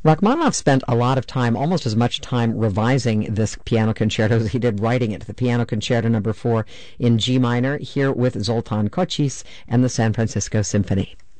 Rachmaninoff spent a lot of time, almost as much time, revising this piano concerto as he did writing it. The Piano Concerto No. 4 in G minor, here with Zoltan Kocsis and the San Francisco Symphony.